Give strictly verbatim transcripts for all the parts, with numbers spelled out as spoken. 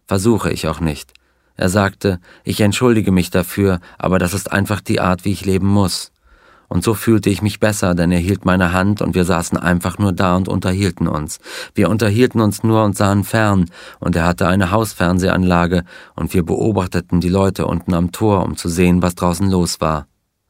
versuche ich auch nicht. Er sagte, ich entschuldige mich dafür, aber das ist einfach die Art, wie ich leben muss. Und so fühlte ich mich besser, denn er hielt meine Hand und wir saßen einfach nur da und unterhielten uns. Wir unterhielten uns nur und sahen fern, und er hatte eine Hausfernsehanlage und wir beobachteten die Leute unten am Tor, um zu sehen, was draußen los war.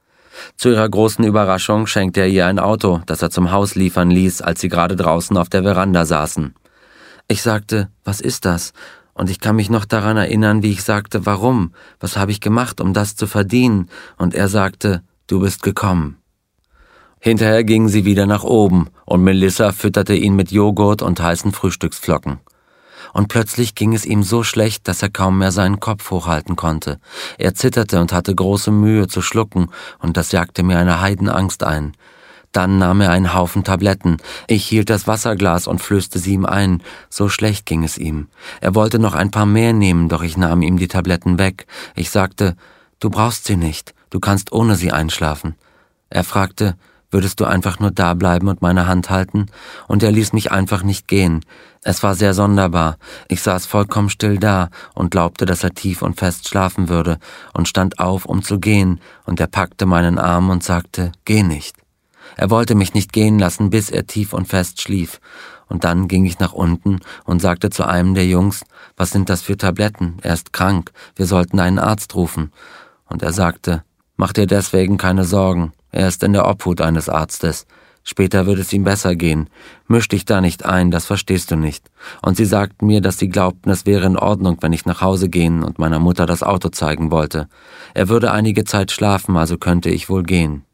Zu ihrer großen Überraschung schenkte er ihr ein Auto, das er zum Haus liefern ließ, als sie gerade draußen auf der Veranda saßen. Ich sagte, was ist das? Und ich kann mich noch daran erinnern, wie ich sagte, warum? Was habe ich gemacht, um das zu verdienen? Und er sagte, du bist gekommen. Hinterher gingen sie wieder nach oben und Melissa fütterte ihn mit Joghurt und heißen Frühstücksflocken. Und plötzlich ging es ihm so schlecht, dass er kaum mehr seinen Kopf hochhalten konnte. Er zitterte und hatte große Mühe zu schlucken, und das jagte mir eine Heidenangst ein. Dann nahm er einen Haufen Tabletten. Ich hielt das Wasserglas und flößte sie ihm ein. So schlecht ging es ihm. Er wollte noch ein paar mehr nehmen, doch ich nahm ihm die Tabletten weg. Ich sagte, du brauchst sie nicht, du kannst ohne sie einschlafen. Er fragte, würdest du einfach nur da bleiben und meine Hand halten? Und er ließ mich einfach nicht gehen. Es war sehr sonderbar. Ich saß vollkommen still da und glaubte, dass er tief und fest schlafen würde, und stand auf, um zu gehen, und er packte meinen Arm und sagte, geh nicht. Er wollte mich nicht gehen lassen, bis er tief und fest schlief. Und dann ging ich nach unten und sagte zu einem der Jungs, was sind das für Tabletten? Er ist krank, wir sollten einen Arzt rufen. Und er sagte, mach dir deswegen keine Sorgen, er ist in der Obhut eines Arztes. Später wird es ihm besser gehen. Misch dich da nicht ein, das verstehst du nicht. Und sie sagten mir, dass sie glaubten, es wäre in Ordnung, wenn ich nach Hause gehen und meiner Mutter das Auto zeigen wollte. Er würde einige Zeit schlafen, also könnte ich wohl gehen.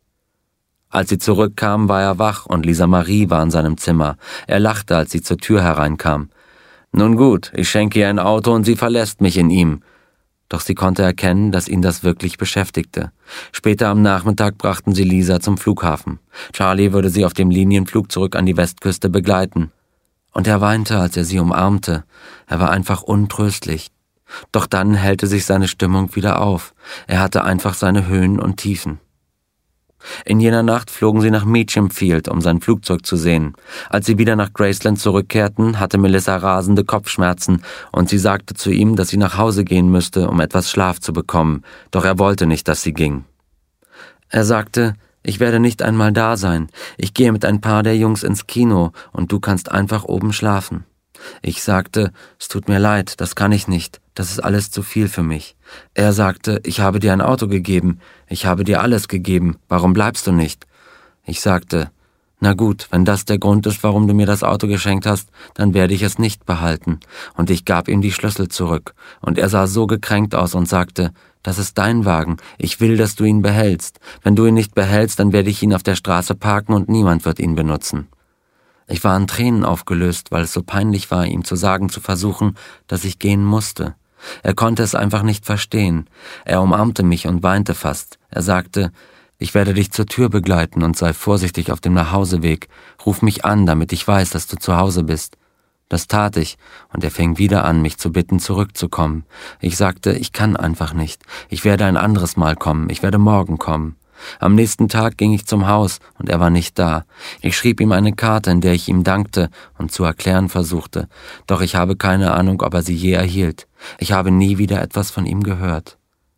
Als sie zurückkamen, war er wach und Lisa Marie war in seinem Zimmer. Er lachte, als sie zur Tür hereinkam. Nun gut, ich schenke ihr ein Auto und sie verlässt mich in ihm. Doch sie konnte erkennen, dass ihn das wirklich beschäftigte. Später am Nachmittag brachten sie Lisa zum Flughafen. Charlie würde sie auf dem Linienflug zurück an die Westküste begleiten. Und er weinte, als er sie umarmte. Er war einfach untröstlich. Doch dann hellte sich seine Stimmung wieder auf. Er hatte einfach seine Höhen und Tiefen. In jener Nacht flogen sie nach Meacham Field, um sein Flugzeug zu sehen. Als sie wieder nach Graceland zurückkehrten, hatte Melissa rasende Kopfschmerzen und sie sagte zu ihm, dass sie nach Hause gehen müsste, um etwas Schlaf zu bekommen, doch er wollte nicht, dass sie ging. Er sagte, ich werde nicht einmal da sein, ich gehe mit ein paar der Jungs ins Kino und du kannst einfach oben schlafen. Ich sagte, es tut mir leid, das kann ich nicht, das ist alles zu viel für mich. Er sagte, ich habe dir ein Auto gegeben, ich habe dir alles gegeben, warum bleibst du nicht? Ich sagte, na gut, wenn das der Grund ist, warum du mir das Auto geschenkt hast, dann werde ich es nicht behalten. Und ich gab ihm die Schlüssel zurück, und er sah so gekränkt aus und sagte, das ist dein Wagen, ich will, dass du ihn behältst. Wenn du ihn nicht behältst, dann werde ich ihn auf der Straße parken und niemand wird ihn benutzen. Ich war in Tränen aufgelöst, weil es so peinlich war, ihm zu sagen, zu versuchen, dass ich gehen musste. Er konnte es einfach nicht verstehen. Er umarmte mich und weinte fast. Er sagte, ich werde dich zur Tür begleiten und sei vorsichtig auf dem Nachhauseweg. Ruf mich an, damit ich weiß, dass du zu Hause bist. Das tat ich, und er fing wieder an, mich zu bitten, zurückzukommen. Ich sagte, ich kann einfach nicht. Ich werde ein anderes Mal kommen. Ich werde morgen kommen. Am nächsten Tag ging ich zum Haus, und er war nicht da. Ich schrieb ihm eine Karte, in der ich ihm dankte und zu erklären versuchte, doch ich habe keine Ahnung, ob er sie je erhielt. Ich habe nie wieder etwas von ihm gehört.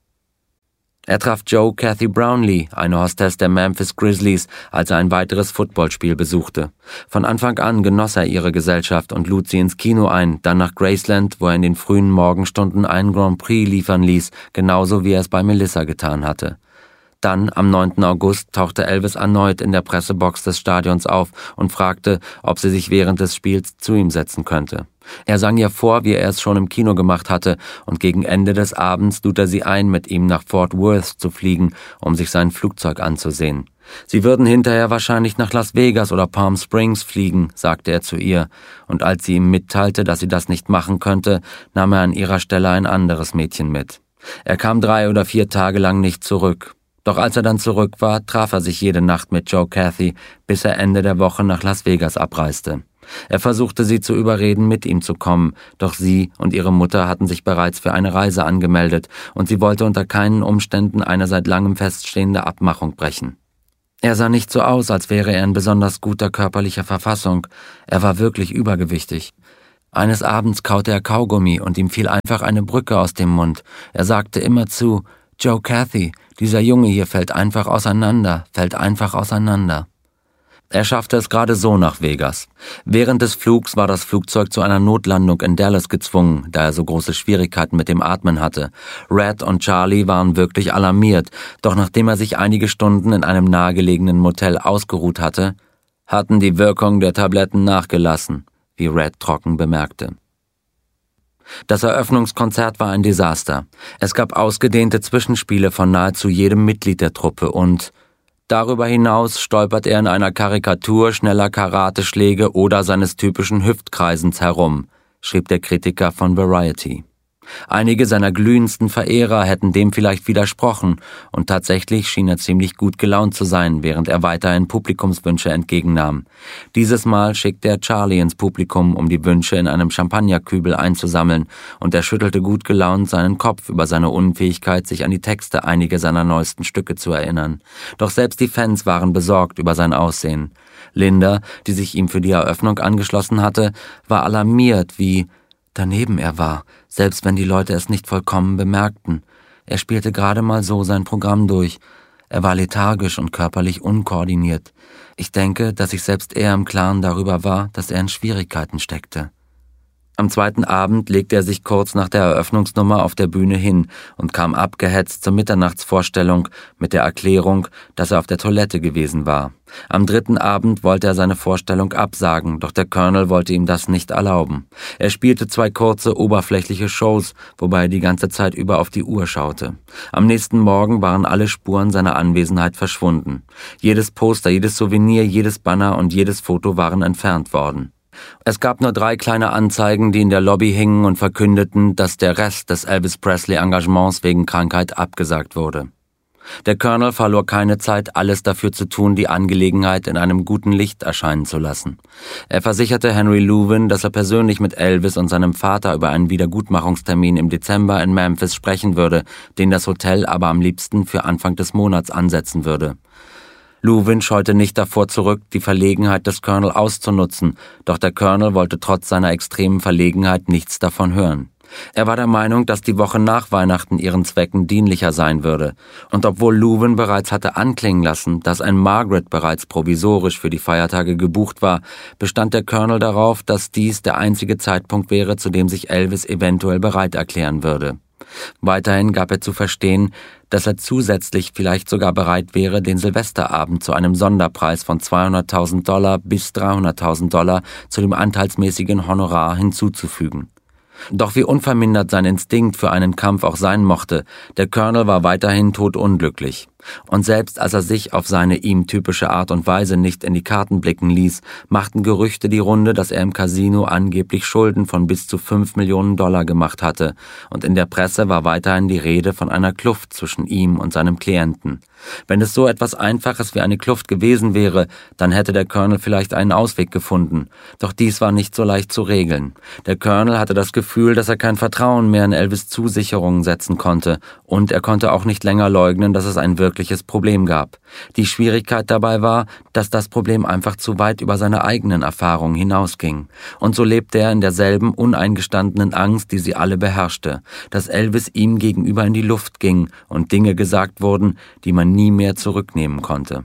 Er traf Joe Cathy Brownlee, eine Hostess der Memphis Grizzlies, als er ein weiteres Footballspiel besuchte. Von Anfang an genoss er ihre Gesellschaft und lud sie ins Kino ein, dann nach Graceland, wo er in den frühen Morgenstunden einen Grand Prix liefern ließ, genauso wie er es bei Melissa getan hatte. Dann, am neunten August, tauchte Elvis erneut in der Pressebox des Stadions auf und fragte, ob sie sich während des Spiels zu ihm setzen könnte. Er sang ihr vor, wie er es schon im Kino gemacht hatte, und gegen Ende des Abends lud er sie ein, mit ihm nach Fort Worth zu fliegen, um sich sein Flugzeug anzusehen. Sie würden hinterher wahrscheinlich nach Las Vegas oder Palm Springs fliegen, sagte er zu ihr, und als sie ihm mitteilte, dass sie das nicht machen könnte, nahm er an ihrer Stelle ein anderes Mädchen mit. Er kam drei oder vier Tage lang nicht zurück. Doch als er dann zurück war, traf er sich jede Nacht mit Joe Cathy, bis er Ende der Woche nach Las Vegas abreiste. Er versuchte sie zu überreden, mit ihm zu kommen, doch sie und ihre Mutter hatten sich bereits für eine Reise angemeldet und sie wollte unter keinen Umständen eine seit langem feststehende Abmachung brechen. Er sah nicht so aus, als wäre er in besonders guter körperlicher Verfassung. Er war wirklich übergewichtig. Eines Abends kaute er Kaugummi und ihm fiel einfach eine Brücke aus dem Mund. Er sagte immerzu, »Joe Cathy, dieser Junge hier fällt einfach auseinander, fällt einfach auseinander.« Er schaffte es gerade so nach Vegas. Während des Flugs war das Flugzeug zu einer Notlandung in Dallas gezwungen, da er so große Schwierigkeiten mit dem Atmen hatte. Red und Charlie waren wirklich alarmiert, doch nachdem er sich einige Stunden in einem nahegelegenen Motel ausgeruht hatte, hatten die Wirkung der Tabletten nachgelassen, wie Red trocken bemerkte. Das Eröffnungskonzert war ein Desaster. Es gab ausgedehnte Zwischenspiele von nahezu jedem Mitglied der Truppe und darüber hinaus stolpert er in einer Karikatur schneller Karateschläge oder seines typischen Hüftkreisens herum, schrieb der Kritiker von Variety. Einige seiner glühendsten Verehrer hätten dem vielleicht widersprochen, und tatsächlich schien er ziemlich gut gelaunt zu sein, während er weiterhin Publikumswünsche entgegennahm. Dieses Mal schickte er Charlie ins Publikum, um die Wünsche in einem Champagnerkübel einzusammeln, und er schüttelte gut gelaunt seinen Kopf über seine Unfähigkeit, sich an die Texte einiger seiner neuesten Stücke zu erinnern. Doch selbst die Fans waren besorgt über sein Aussehen. Linda, die sich ihm für die Eröffnung angeschlossen hatte, war alarmiert, wie daneben er war, selbst wenn die Leute es nicht vollkommen bemerkten. Er spielte gerade mal so sein Programm durch. Er war lethargisch und körperlich unkoordiniert. Ich denke, dass sich selbst er im Klaren darüber war, dass er in Schwierigkeiten steckte. Am zweiten Abend legte er sich kurz nach der Eröffnungsnummer auf der Bühne hin und kam abgehetzt zur Mitternachtsvorstellung mit der Erklärung, dass er auf der Toilette gewesen war. Am dritten Abend wollte er seine Vorstellung absagen, doch der Colonel wollte ihm das nicht erlauben. Er spielte zwei kurze, oberflächliche Shows, wobei er die ganze Zeit über auf die Uhr schaute. Am nächsten Morgen waren alle Spuren seiner Anwesenheit verschwunden. Jedes Poster, jedes Souvenir, jedes Banner und jedes Foto waren entfernt worden. Es gab nur drei kleine Anzeigen, die in der Lobby hingen und verkündeten, dass der Rest des Elvis Presley-Engagements wegen Krankheit abgesagt wurde. Der Colonel verlor keine Zeit, alles dafür zu tun, die Angelegenheit in einem guten Licht erscheinen zu lassen. Er versicherte Henry Luvin, dass er persönlich mit Elvis und seinem Vater über einen Wiedergutmachungstermin im Dezember in Memphis sprechen würde, den das Hotel aber am liebsten für Anfang des Monats ansetzen würde. Luvin scheute nicht davor zurück, die Verlegenheit des Colonel auszunutzen, doch der Colonel wollte trotz seiner extremen Verlegenheit nichts davon hören. Er war der Meinung, dass die Woche nach Weihnachten ihren Zwecken dienlicher sein würde, und obwohl Luvin bereits hatte anklingen lassen, dass ein Margaret bereits provisorisch für die Feiertage gebucht war, bestand der Colonel darauf, dass dies der einzige Zeitpunkt wäre, zu dem sich Elvis eventuell bereit erklären würde. Weiterhin gab er zu verstehen, dass er zusätzlich vielleicht sogar bereit wäre, den Silvesterabend zu einem Sonderpreis von zweihunderttausend Dollar bis dreihunderttausend Dollar zu dem anteilsmäßigen Honorar hinzuzufügen. Doch wie unvermindert sein Instinkt für einen Kampf auch sein mochte, der Colonel war weiterhin todunglücklich. Und selbst als er sich auf seine ihm typische Art und Weise nicht in die Karten blicken ließ, machten Gerüchte die Runde, dass er im Casino angeblich Schulden von bis zu fünf Millionen Dollar gemacht hatte, und in der Presse war weiterhin die Rede von einer Kluft zwischen ihm und seinem Klienten. Wenn es so etwas Einfaches wie eine Kluft gewesen wäre, dann hätte der Colonel vielleicht einen Ausweg gefunden. Doch dies war nicht so leicht zu regeln. Der Colonel hatte das Gefühl, dass er kein Vertrauen mehr in Elvis' Zusicherungen setzen konnte, und er konnte auch nicht länger leugnen, dass es ein wirkliches Problem gab. Die Schwierigkeit dabei war, dass das Problem einfach zu weit über seine eigenen Erfahrungen hinausging. Und so lebte er in derselben uneingestandenen Angst, die sie alle beherrschte, dass Elvis ihm gegenüber in die Luft ging und Dinge gesagt wurden, die man nie mehr zurücknehmen konnte.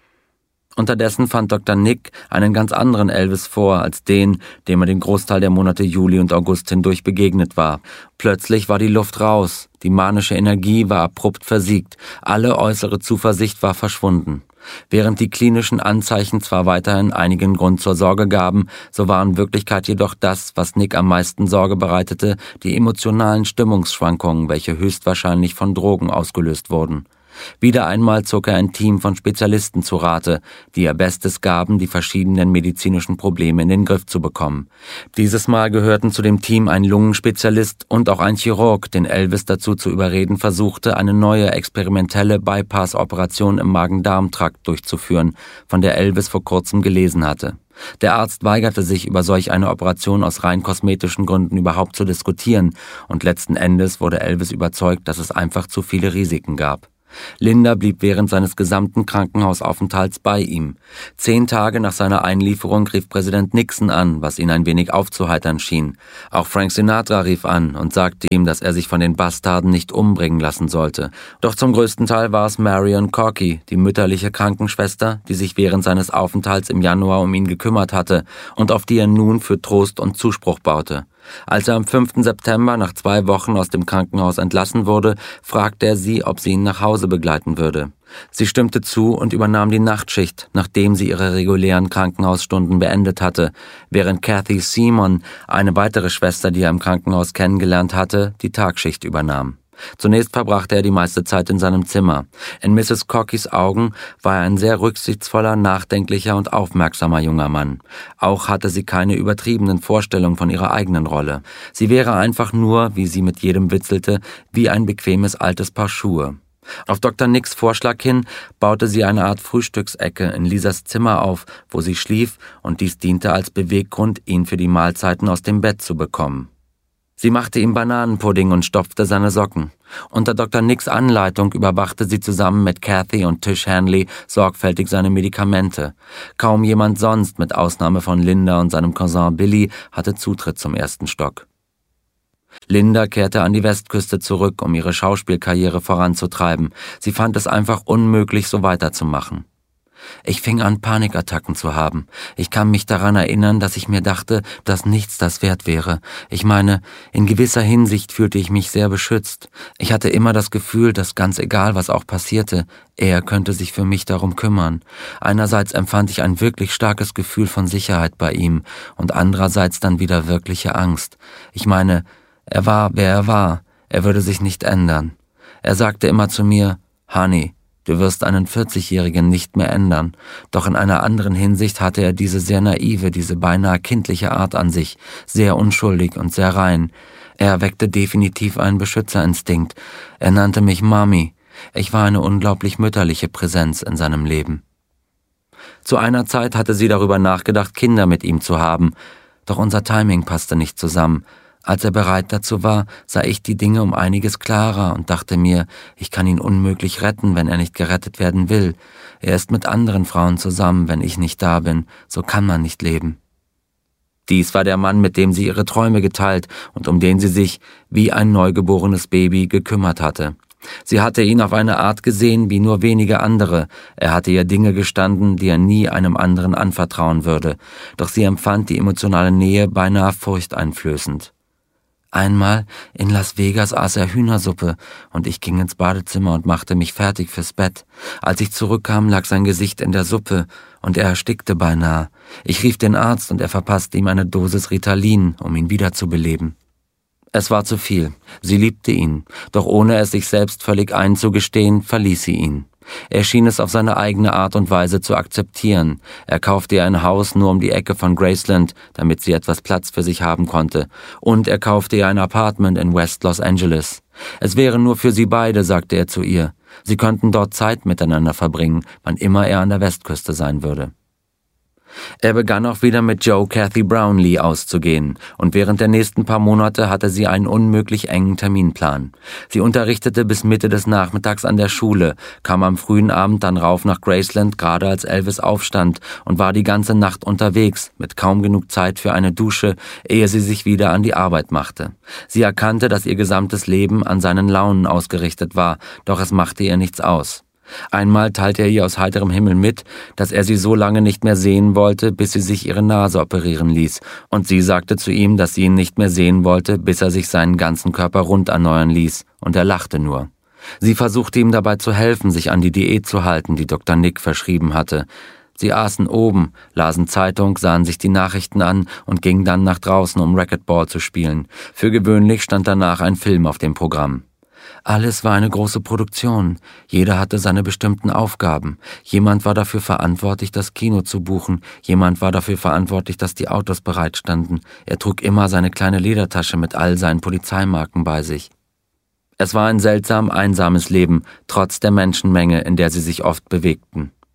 Unterdessen fand Doktor Nick einen ganz anderen Elvis vor als den, dem er den Großteil der Monate Juli und August hindurch begegnet war. Plötzlich war die Luft raus, die manische Energie war abrupt versiegt, alle äußere Zuversicht war verschwunden. Während die klinischen Anzeichen zwar weiterhin einigen Grund zur Sorge gaben, so war in Wirklichkeit jedoch das, was Nick am meisten Sorge bereitete, die emotionalen Stimmungsschwankungen, welche höchstwahrscheinlich von Drogen ausgelöst wurden. Wieder einmal zog er ein Team von Spezialisten zu Rate, die ihr Bestes gaben, die verschiedenen medizinischen Probleme in den Griff zu bekommen. Dieses Mal gehörten zu dem Team ein Lungenspezialist und auch ein Chirurg, den Elvis dazu zu überreden versuchte, eine neue experimentelle Bypass-Operation im Magen-Darm-Trakt durchzuführen, von der Elvis vor kurzem gelesen hatte. Der Arzt weigerte sich, über solch eine Operation aus rein kosmetischen Gründen überhaupt zu diskutieren, und letzten Endes wurde Elvis überzeugt, dass es einfach zu viele Risiken gab. Linda blieb während seines gesamten Krankenhausaufenthalts bei ihm. Zehn Tage nach seiner Einlieferung rief Präsident Nixon an, was ihn ein wenig aufzuheitern schien. Auch Frank Sinatra rief an und sagte ihm, dass er sich von den Bastarden nicht umbringen lassen sollte. Doch zum größten Teil war es Marion Corky, die mütterliche Krankenschwester, die sich während seines Aufenthalts im Januar um ihn gekümmert hatte und auf die er nun für Trost und Zuspruch baute. Als er am fünften September nach zwei Wochen aus dem Krankenhaus entlassen wurde, fragte er sie, ob sie ihn nach Hause begleiten würde. Sie stimmte zu und übernahm die Nachtschicht, nachdem sie ihre regulären Krankenhausstunden beendet hatte, während Kathy Simon, eine weitere Schwester, die er im Krankenhaus kennengelernt hatte, die Tagschicht übernahm. Zunächst verbrachte er die meiste Zeit in seinem Zimmer. In Misses Corkys Augen war er ein sehr rücksichtsvoller, nachdenklicher und aufmerksamer junger Mann. Auch hatte sie keine übertriebenen Vorstellungen von ihrer eigenen Rolle. Sie wäre einfach nur, wie sie mit jedem witzelte, wie ein bequemes altes Paar Schuhe. Auf Doktor Nicks Vorschlag hin baute sie eine Art Frühstücksecke in Lisas Zimmer auf, wo sie schlief, und dies diente als Beweggrund, ihn für die Mahlzeiten aus dem Bett zu bekommen. Sie machte ihm Bananenpudding und stopfte seine Socken. Unter Doktor Nicks Anleitung überwachte sie zusammen mit Kathy und Tish Hanley sorgfältig seine Medikamente. Kaum jemand sonst, mit Ausnahme von Linda und seinem Cousin Billy, hatte Zutritt zum ersten Stock. Linda kehrte an die Westküste zurück, um ihre Schauspielkarriere voranzutreiben. Sie fand es einfach unmöglich, so weiterzumachen. Ich fing an, Panikattacken zu haben. Ich kann mich daran erinnern, dass ich mir dachte, dass nichts das wert wäre. Ich meine, in gewisser Hinsicht fühlte ich mich sehr beschützt. Ich hatte immer das Gefühl, dass ganz egal, was auch passierte, er könnte sich für mich darum kümmern. Einerseits empfand ich ein wirklich starkes Gefühl von Sicherheit bei ihm und andererseits dann wieder wirkliche Angst. Ich meine, er war, wer er war. Er würde sich nicht ändern. Er sagte immer zu mir, Honey, du wirst einen vierzigjährigen nicht mehr ändern. Doch in einer anderen Hinsicht hatte er diese sehr naive, diese beinahe kindliche Art an sich, sehr unschuldig und sehr rein. Er erweckte definitiv einen Beschützerinstinkt. Er nannte mich Mami. Ich war eine unglaublich mütterliche Präsenz in seinem Leben. Zu einer Zeit hatte sie darüber nachgedacht, Kinder mit ihm zu haben. Doch unser Timing passte nicht zusammen. Als er bereit dazu war, sah ich die Dinge um einiges klarer und dachte mir, ich kann ihn unmöglich retten, wenn er nicht gerettet werden will. Er ist mit anderen Frauen zusammen, wenn ich nicht da bin. So kann man nicht leben. Dies war der Mann, mit dem sie ihre Träume geteilt und um den sie sich, wie ein neugeborenes Baby, gekümmert hatte. Sie hatte ihn auf eine Art gesehen, wie nur wenige andere. Er hatte ihr Dinge gestanden, die er nie einem anderen anvertrauen würde. Doch sie empfand die emotionale Nähe beinahe furchteinflößend. Einmal in Las Vegas aß er Hühnersuppe und ich ging ins Badezimmer und machte mich fertig fürs Bett. Als ich zurückkam, lag sein Gesicht in der Suppe und er erstickte beinahe. Ich rief den Arzt und er verpasste ihm eine Dosis Ritalin, um ihn wiederzubeleben. Es war zu viel. Sie liebte ihn, doch ohne es sich selbst völlig einzugestehen, verließ sie ihn. Er schien es auf seine eigene Art und Weise zu akzeptieren. Er kaufte ihr ein Haus nur um die Ecke von Graceland, damit sie etwas Platz für sich haben konnte. Und er kaufte ihr ein Apartment in West Los Angeles. Es wäre nur für sie beide, sagte er zu ihr. Sie könnten dort Zeit miteinander verbringen, wann immer er an der Westküste sein würde. Er begann auch wieder mit Joe Kathy Brownlee auszugehen und während der nächsten paar Monate hatte sie einen unmöglich engen Terminplan. Sie unterrichtete bis Mitte des Nachmittags an der Schule, kam am frühen Abend dann rauf nach Graceland, gerade als Elvis aufstand und war die ganze Nacht unterwegs, mit kaum genug Zeit für eine Dusche, ehe sie sich wieder an die Arbeit machte. Sie erkannte, dass ihr gesamtes Leben an seinen Launen ausgerichtet war, doch es machte ihr nichts aus. Einmal teilte er ihr aus heiterem Himmel mit, dass er sie so lange nicht mehr sehen wollte, bis sie sich ihre Nase operieren ließ, und sie sagte zu ihm, dass sie ihn nicht mehr sehen wollte, bis er sich seinen ganzen Körper rund erneuern ließ, und er lachte nur. Sie versuchte ihm dabei zu helfen, sich an die Diät zu halten, die Doktor Nick verschrieben hatte. Sie aßen oben, lasen Zeitung, sahen sich die Nachrichten an und gingen dann nach draußen, um Racquetball zu spielen. Für gewöhnlich stand danach ein Film auf dem Programm. Alles war eine große Produktion. Jeder hatte seine bestimmten Aufgaben. Jemand war dafür verantwortlich, das Kino zu buchen. Jemand war dafür verantwortlich, dass die Autos bereitstanden. Er trug immer seine kleine Ledertasche mit all seinen Polizeimarken bei sich. Es war ein seltsam einsames Leben, trotz der Menschenmenge, in der sie sich oft bewegten.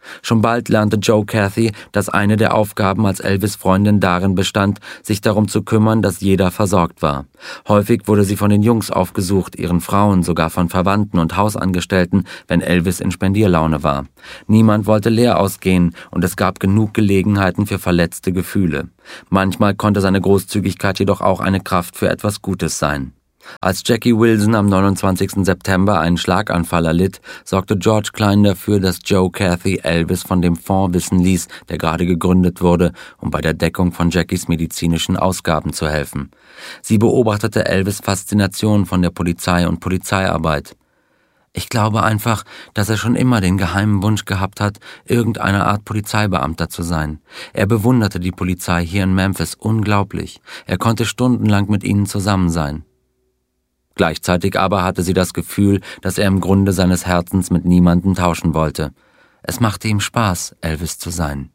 Schon bald lernte Joe Cathy, dass eine der Aufgaben als Elvis' Freundin darin bestand, sich darum zu kümmern, dass jeder versorgt war. Häufig wurde sie von den Jungs aufgesucht, ihren Frauen, sogar von Verwandten und Hausangestellten, wenn Elvis in Spendierlaune war. Niemand wollte leer ausgehen und es gab genug Gelegenheiten für verletzte Gefühle. Manchmal konnte seine Großzügigkeit jedoch auch eine Kraft für etwas Gutes sein. Als Jackie Wilson am neunundzwanzigsten September einen Schlaganfall erlitt, sorgte George Klein dafür, dass Joe Cathy Elvis von dem Fonds wissen ließ, der gerade gegründet wurde, um bei der Deckung von Jackies medizinischen Ausgaben zu helfen. Sie beobachtete Elvis' Faszination von der Polizei und Polizeiarbeit. »Ich glaube einfach, dass er schon immer den geheimen Wunsch gehabt hat, irgendeine Art Polizeibeamter zu sein. Er bewunderte die Polizei hier in Memphis unglaublich. Er konnte stundenlang mit ihnen zusammen sein.« Gleichzeitig aber hatte sie das Gefühl, dass er im Grunde seines Herzens mit niemandem tauschen wollte. Es machte ihm Spaß, Elvis zu sein.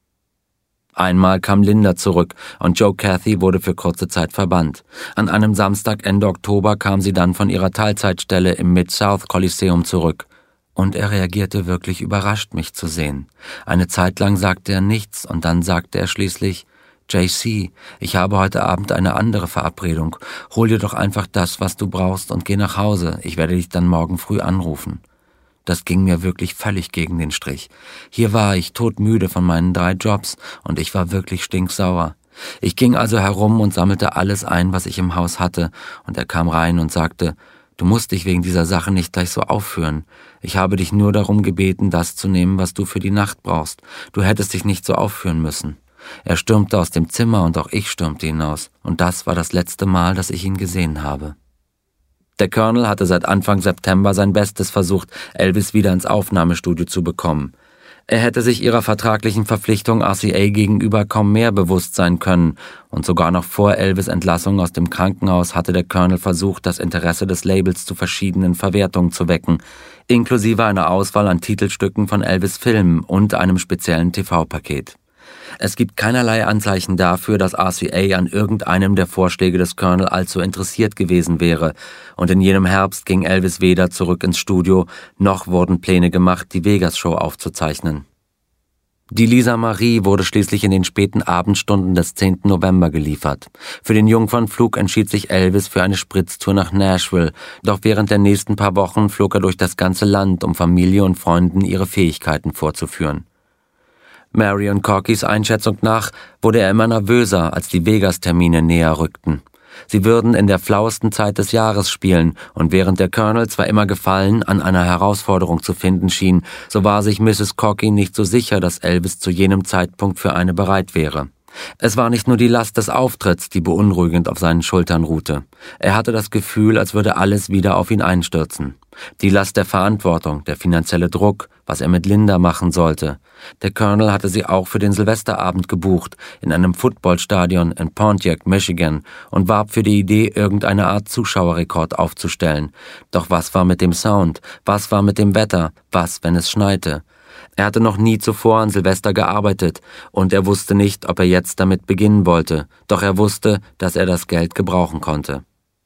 Einmal kam Linda zurück und Joe Cathy wurde für kurze Zeit verbannt. An einem Samstag Ende Oktober kam sie dann von ihrer Teilzeitstelle im Mid-South Coliseum zurück. Und er reagierte wirklich überrascht, mich zu sehen. Eine Zeit lang sagte er nichts und dann sagte er schließlich: J C, ich habe heute Abend eine andere Verabredung. Hol dir doch einfach das, was du brauchst und geh nach Hause. Ich werde dich dann morgen früh anrufen. Das ging mir wirklich völlig gegen den Strich. Hier war ich todmüde von meinen drei Jobs und ich war wirklich stinksauer. Ich ging also herum und sammelte alles ein, was ich im Haus hatte, und er kam rein und sagte: Du musst dich wegen dieser Sache nicht gleich so aufführen. Ich habe dich nur darum gebeten, das zu nehmen, was du für die Nacht brauchst. Du hättest dich nicht so aufführen müssen. Er stürmte aus dem Zimmer und auch ich stürmte hinaus, und das war das letzte Mal, dass ich ihn gesehen habe. Der Colonel hatte seit Anfang September sein Bestes versucht, Elvis wieder ins Aufnahmestudio zu bekommen. Er hätte sich ihrer vertraglichen Verpflichtung R C A gegenüber kaum mehr bewusst sein können, und sogar noch vor Elvis' Entlassung aus dem Krankenhaus hatte der Colonel versucht, das Interesse des Labels zu verschiedenen Verwertungen zu wecken, inklusive einer Auswahl an Titelstücken von Elvis' Filmen und einem speziellen T V-Paket. Es gibt keinerlei Anzeichen dafür, dass R C A an irgendeinem der Vorschläge des Colonel allzu interessiert gewesen wäre, und in jenem Herbst ging Elvis weder zurück ins Studio, noch wurden Pläne gemacht, die Vegas-Show aufzuzeichnen. Die Lisa Marie wurde schließlich in den späten Abendstunden des zehnten November geliefert. Für den Jungfernflug entschied sich Elvis für eine Spritztour nach Nashville, doch während der nächsten paar Wochen flog er durch das ganze Land, um Familie und Freunden ihre Fähigkeiten vorzuführen. Marion Corkys Einschätzung nach wurde er immer nervöser, als die Vegas-Termine näher rückten. Sie würden in der flauesten Zeit des Jahres spielen, und während der Colonel zwar immer Gefallen an einer Herausforderung zu finden schien, so war sich Misses Corky nicht so sicher, dass Elvis zu jenem Zeitpunkt für eine bereit wäre. Es war nicht nur die Last des Auftritts, die beunruhigend auf seinen Schultern ruhte. Er hatte das Gefühl, als würde alles wieder auf ihn einstürzen. Die Last der Verantwortung, der finanzielle Druck, was er mit Linda machen sollte. Der Colonel hatte sie auch für den Silvesterabend gebucht, in einem Footballstadion in Pontiac, Michigan, und warb für die Idee, irgendeine Art Zuschauerrekord aufzustellen. Doch was war mit dem Sound? Was war mit dem Wetter? Was, wenn es schneite? Er hatte noch nie zuvor an Silvester gearbeitet, und er wusste nicht, ob er jetzt damit beginnen wollte, doch er wusste, dass er das Geld gebrauchen konnte.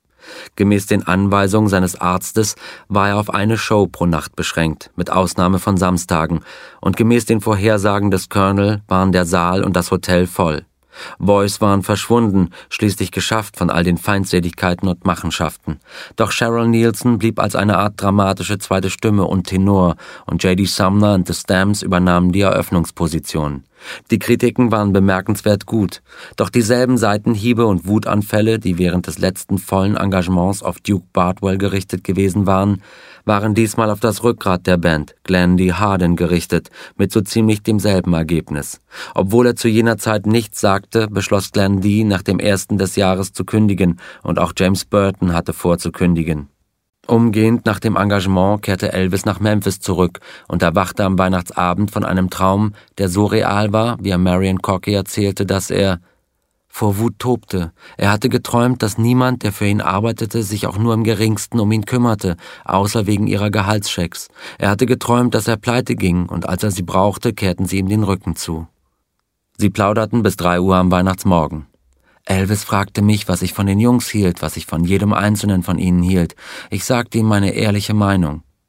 Gemäß den Anweisungen seines Arztes war er auf eine Show pro Nacht beschränkt, mit Ausnahme von Samstagen, und gemäß den Vorhersagen des Colonel waren der Saal und das Hotel voll. Voice waren verschwunden, schließlich geschafft von all den Feindseligkeiten und Machenschaften. Doch Cheryl Nielsen blieb als eine Art dramatische zweite Stimme und Tenor, und J D Sumner und The Stamps übernahmen die Eröffnungsposition. Die Kritiken waren bemerkenswert gut, doch dieselben Seitenhiebe und Wutanfälle, die während des letzten vollen Engagements auf Duke Bardwell gerichtet gewesen waren, waren diesmal auf das Rückgrat der Band, Glenn D. Hardin, gerichtet, mit so ziemlich demselben Ergebnis. Obwohl er zu jener Zeit nichts sagte, beschloss Glenn D. nach dem ersten des Jahres zu kündigen, und auch James Burton hatte vor zu kündigen. Umgehend nach dem Engagement kehrte Elvis nach Memphis zurück und erwachte am Weihnachtsabend von einem Traum, der so real war, wie er Marion Corky erzählte, dass er vor Wut tobte. Er hatte geträumt, dass niemand, der für ihn arbeitete, sich auch nur im geringsten um ihn kümmerte, außer wegen ihrer Gehaltschecks. Er hatte geträumt, dass er pleite ging, und als er sie brauchte, kehrten sie ihm den Rücken zu. Sie plauderten bis drei Uhr am Weihnachtsmorgen. Elvis fragte mich, was ich von den Jungs hielt, was ich von jedem einzelnen von ihnen hielt. Ich sagte ihm meine ehrliche Meinung.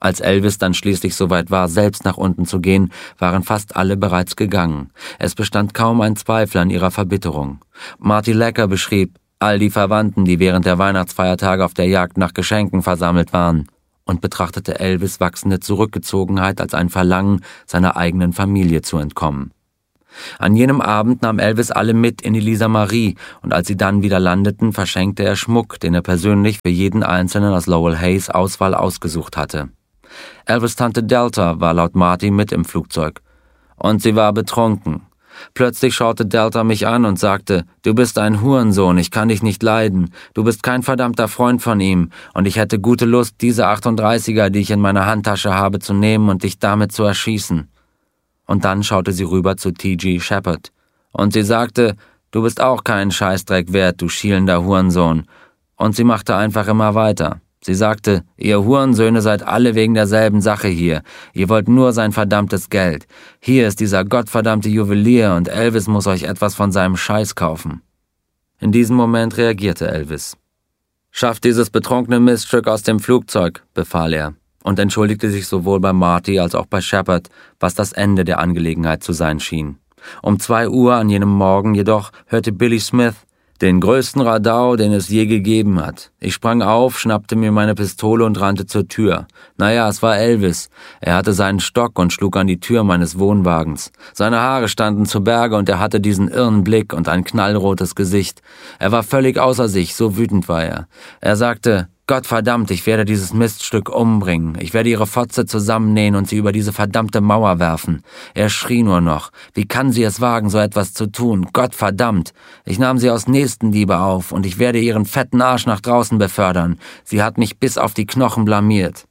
Als Elvis dann schließlich soweit war, selbst nach unten zu gehen, waren fast alle bereits gegangen. Es bestand kaum ein Zweifel an ihrer Verbitterung. Marty Lecker beschrieb all die Verwandten, die während der Weihnachtsfeiertage auf der Jagd nach Geschenken versammelt waren, und betrachtete Elvis' wachsende Zurückgezogenheit als ein Verlangen, seiner eigenen Familie zu entkommen. An jenem Abend nahm Elvis alle mit in die Lisa Marie, und als sie dann wieder landeten, verschenkte er Schmuck, den er persönlich für jeden Einzelnen aus Lowell Hays Auswahl ausgesucht hatte. Elvis' Tante Delta war laut Marty mit im Flugzeug. Und sie war betrunken. Plötzlich schaute Delta mich an und sagte, »Du bist ein Hurensohn, ich kann dich nicht leiden. Du bist kein verdammter Freund von ihm, und ich hätte gute Lust, diese achtunddreißiger, die ich in meiner Handtasche habe, zu nehmen und dich damit zu erschießen.« Und dann schaute sie rüber zu T G Shepard. Und sie sagte, »Du bist auch keinen Scheißdreck wert, du schielender Hurensohn.« Und sie machte einfach immer weiter. Sie sagte, »Ihr Hurensöhne seid alle wegen derselben Sache hier. Ihr wollt nur sein verdammtes Geld. Hier ist dieser gottverdammte Juwelier und Elvis muss euch etwas von seinem Scheiß kaufen.« In diesem Moment reagierte Elvis. »Schafft dieses betrunkene Miststück aus dem Flugzeug«, befahl er, und entschuldigte sich sowohl bei Marty als auch bei Shepard, was das Ende der Angelegenheit zu sein schien. Um zwei Uhr an jenem Morgen jedoch hörte Billy Smith, »Den größten Radau, den es je gegeben hat.« Ich sprang auf, schnappte mir meine Pistole und rannte zur Tür. Naja, es war Elvis. Er hatte seinen Stock und schlug an die Tür meines Wohnwagens. Seine Haare standen zu Berge und er hatte diesen irren Blick und ein knallrotes Gesicht. Er war völlig außer sich, so wütend war er. Er sagte, »Gottverdammt, ich werde dieses Miststück umbringen. Ich werde ihre Fotze zusammennähen und sie über diese verdammte Mauer werfen.« Er schrie nur noch. »Wie kann sie es wagen, so etwas zu tun? Gottverdammt! Ich nahm sie aus Nächstenliebe auf und ich werde ihren fetten Arsch nach draußen befördern. Sie hat mich bis auf die Knochen blamiert.«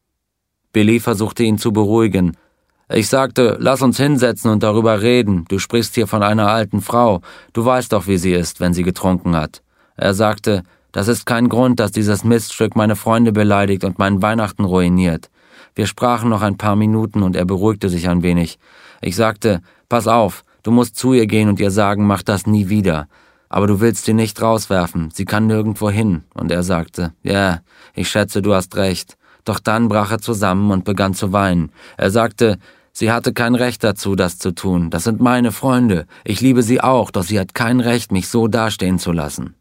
Billy versuchte ihn zu beruhigen. Ich sagte, lass uns hinsetzen und darüber reden. Du sprichst hier von einer alten Frau. Du weißt doch, wie sie ist, wenn sie getrunken hat. Er sagte, das ist kein Grund, dass dieses Miststück meine Freunde beleidigt und meinen Weihnachten ruiniert. Wir sprachen noch ein paar Minuten und er beruhigte sich ein wenig. Ich sagte, pass auf, du musst zu ihr gehen und ihr sagen, mach das nie wieder. Aber du willst sie nicht rauswerfen, sie kann nirgendwo hin. Und er sagte, ja, yeah, ich schätze, du hast recht. Doch dann brach er zusammen und begann zu weinen. Er sagte, sie hatte kein Recht dazu, das zu tun. Das sind meine Freunde. Ich liebe sie auch, doch sie hat kein Recht, mich so dastehen zu lassen.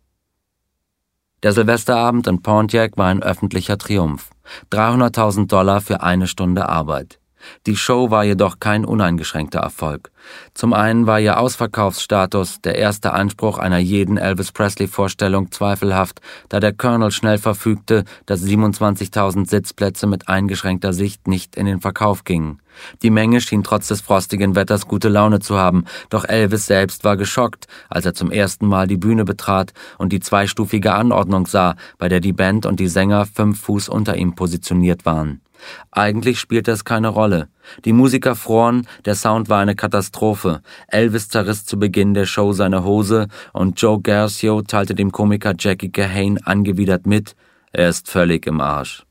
Der Silvesterabend in Pontiac war ein öffentlicher Triumph. dreihunderttausend Dollar für eine Stunde Arbeit. Die Show war jedoch kein uneingeschränkter Erfolg. Zum einen war ihr Ausverkaufsstatus, der erste Anspruch einer jeden Elvis-Presley-Vorstellung, zweifelhaft, da der Colonel schnell verfügte, dass siebenundzwanzigtausend Sitzplätze mit eingeschränkter Sicht nicht in den Verkauf gingen. Die Menge schien trotz des frostigen Wetters gute Laune zu haben, doch Elvis selbst war geschockt, als er zum ersten Mal die Bühne betrat und die zweistufige Anordnung sah, bei der die Band und die Sänger fünf Fuß unter ihm positioniert waren. Eigentlich spielte es keine Rolle. Die Musiker froren, der Sound war eine Katastrophe. Elvis zerriss zu Beginn der Show seine Hose und Joe Garcio teilte dem Komiker Jackie Kahane angewidert mit, er ist völlig im Arsch.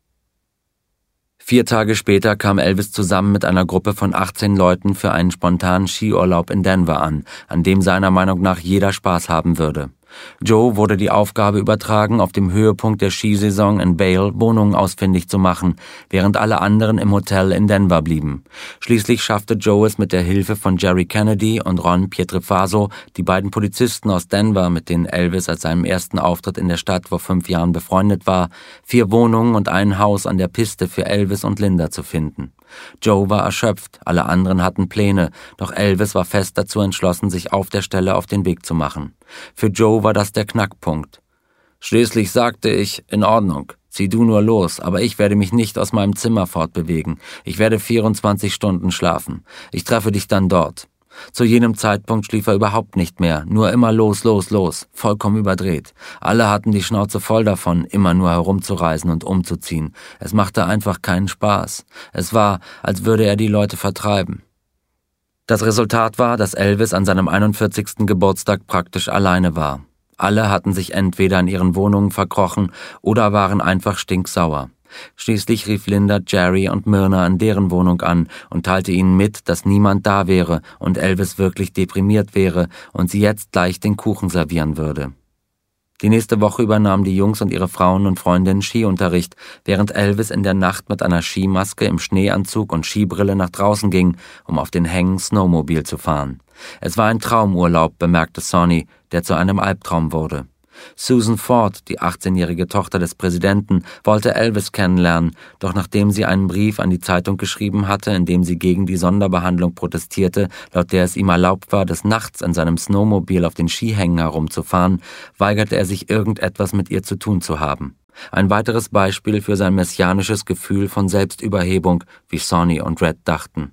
Vier Tage später kam Elvis zusammen mit einer Gruppe von achtzehn Leuten für einen spontanen Skiurlaub in Denver an, an dem seiner Meinung nach jeder Spaß haben würde. Joe wurde die Aufgabe übertragen, auf dem Höhepunkt der Skisaison in Vail Wohnungen ausfindig zu machen, während alle anderen im Hotel in Denver blieben. Schließlich schaffte Joe es mit der Hilfe von Jerry Kennedy und Ron Pietrofaso, die beiden Polizisten aus Denver, mit denen Elvis seit seinem ersten Auftritt in der Stadt vor fünf Jahren befreundet war, vier Wohnungen und ein Haus an der Piste für Elvis und Linda zu finden. Joe war erschöpft, alle anderen hatten Pläne, doch Elvis war fest dazu entschlossen, sich auf der Stelle auf den Weg zu machen. Für Joe war das der Knackpunkt. Schließlich sagte ich, in Ordnung, zieh du nur los, aber ich werde mich nicht aus meinem Zimmer fortbewegen. Ich werde vierundzwanzig Stunden schlafen. Ich treffe dich dann dort. Zu jenem Zeitpunkt schlief er überhaupt nicht mehr, nur immer los, los, los, vollkommen überdreht. Alle hatten die Schnauze voll davon, immer nur herumzureisen und umzuziehen. Es machte einfach keinen Spaß. Es war, als würde er die Leute vertreiben. Das Resultat war, dass Elvis an seinem einundvierzigsten Geburtstag praktisch alleine war. Alle hatten sich entweder in ihren Wohnungen verkrochen oder waren einfach stinksauer. Schließlich rief Linda Jerry und Myrna an deren Wohnung an und teilte ihnen mit, dass niemand da wäre und Elvis wirklich deprimiert wäre und sie jetzt gleich den Kuchen servieren würde. Die nächste Woche übernahmen die Jungs und ihre Frauen und Freundinnen Skiunterricht, während Elvis in der Nacht mit einer Skimaske, im Schneeanzug und Skibrille nach draußen ging, um auf den Hängen Snowmobil zu fahren. Es war ein Traumurlaub, bemerkte Sonny, der zu einem Albtraum wurde. Susan Ford, die achtzehnjährige Tochter des Präsidenten, wollte Elvis kennenlernen, doch nachdem sie einen Brief an die Zeitung geschrieben hatte, in dem sie gegen die Sonderbehandlung protestierte, laut der es ihm erlaubt war, des Nachts in seinem Snowmobil auf den Skihängen herumzufahren, weigerte er sich, irgendetwas mit ihr zu tun zu haben. Ein weiteres Beispiel für sein messianisches Gefühl von Selbstüberhebung, wie Sonny und Red dachten.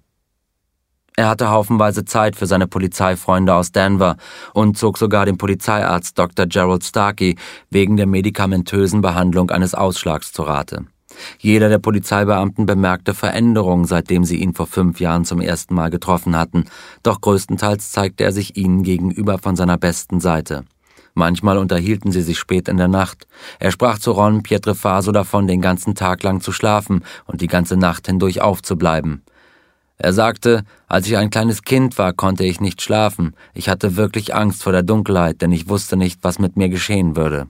Er hatte haufenweise Zeit für seine Polizeifreunde aus Denver und zog sogar dem Polizeiarzt Doktor Gerald Starkey wegen der medikamentösen Behandlung eines Ausschlags zu Rate. Jeder der Polizeibeamten bemerkte Veränderungen, seitdem sie ihn vor fünf Jahren zum ersten Mal getroffen hatten, doch größtenteils zeigte er sich ihnen gegenüber von seiner besten Seite. Manchmal unterhielten sie sich spät in der Nacht. Er sprach zu Ron Pietrofaso davon, den ganzen Tag lang zu schlafen und die ganze Nacht hindurch aufzubleiben. Er sagte, als ich ein kleines Kind war, konnte ich nicht schlafen. Ich hatte wirklich Angst vor der Dunkelheit, denn ich wusste nicht, was mit mir geschehen würde.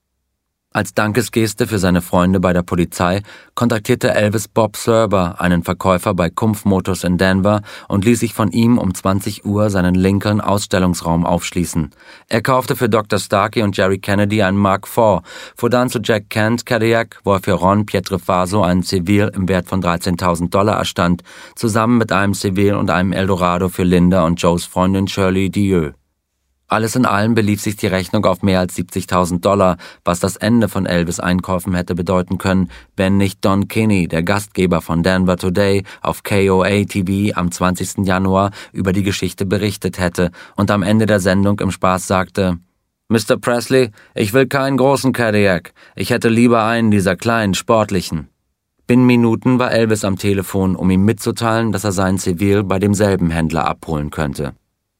Als Dankesgeste für seine Freunde bei der Polizei kontaktierte Elvis Bob Serber, einen Verkäufer bei Kumpf Motors in Denver, und ließ sich von ihm um zwanzig Uhr seinen Lincoln-Ausstellungsraum aufschließen. Er kaufte für Doktor Starkey und Jerry Kennedy einen Mark vier, fuhr dann zu Jack Kent Cadillac, wo er für Ron Pietrofaso einen Seville im Wert von dreizehntausend Dollar erstand, zusammen mit einem Seville und einem Eldorado für Linda und Joes Freundin Shirley Dieu. Alles in allem belief sich die Rechnung auf mehr als siebzigtausend Dollar, was das Ende von Elvis' Einkäufen hätte bedeuten können, wenn nicht Don Kinney, der Gastgeber von Denver Today, auf K O A T V am zwanzigsten Januar über die Geschichte berichtet hätte und am Ende der Sendung im Spaß sagte: »Mister Presley, ich will keinen großen Cadillac, ich hätte lieber einen dieser kleinen, sportlichen.« Binnen Minuten war Elvis am Telefon, um ihm mitzuteilen, dass er seinen Seville bei demselben Händler abholen könnte.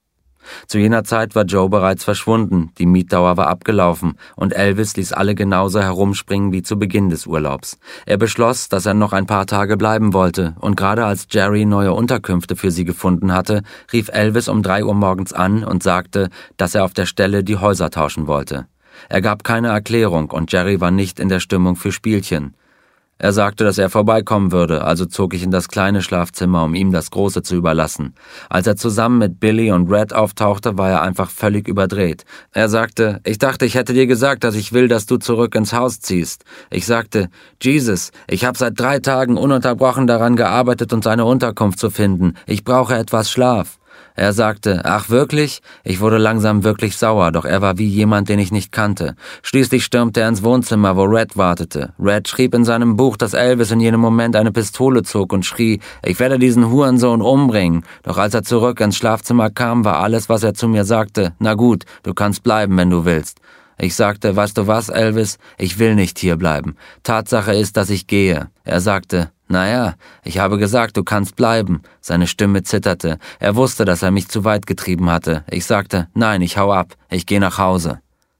Zu jener Zeit war Joe bereits verschwunden, die Mietdauer war abgelaufen und Elvis ließ alle genauso herumspringen wie zu Beginn des Urlaubs. Er beschloss, dass er noch ein paar Tage bleiben wollte, und gerade als Jerry neue Unterkünfte für sie gefunden hatte, rief Elvis um drei Uhr morgens an und sagte, dass er auf der Stelle die Häuser tauschen wollte. Er gab keine Erklärung und Jerry war nicht in der Stimmung für Spielchen. Er sagte, dass er vorbeikommen würde, also zog ich in das kleine Schlafzimmer, um ihm das große zu überlassen. Als er zusammen mit Billy und Red auftauchte, war er einfach völlig überdreht. Er sagte, ich dachte, ich hätte dir gesagt, dass ich will, dass du zurück ins Haus ziehst. Ich sagte, Jesus, ich habe seit drei Tagen ununterbrochen daran gearbeitet, uns eine Unterkunft zu finden. Ich brauche etwas Schlaf. Er sagte, ach wirklich? Ich wurde langsam wirklich sauer, doch er war wie jemand, den ich nicht kannte. Schließlich stürmte er ins Wohnzimmer, wo Red wartete. Red schrieb in seinem Buch, dass Elvis in jenem Moment eine Pistole zog und schrie, ich werde diesen Hurensohn umbringen. Doch als er zurück ins Schlafzimmer kam, war alles, was er zu mir sagte, na gut, du kannst bleiben, wenn du willst. Ich sagte, weißt du was, Elvis? Ich will nicht hier bleiben. Tatsache ist, dass ich gehe. Er sagte, naja, ich habe gesagt, du kannst bleiben. Seine Stimme zitterte. Er wusste, dass er mich zu weit getrieben hatte. Ich sagte, nein, ich hau ab. Ich gehe nach Hause.